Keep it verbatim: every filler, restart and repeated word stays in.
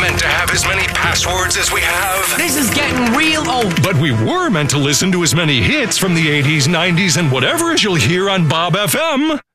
meant to have as many passwords as we have. This is getting real old. But we were meant to listen to as many hits from the eighties, nineties, and whatever as you'll hear on Bob F M.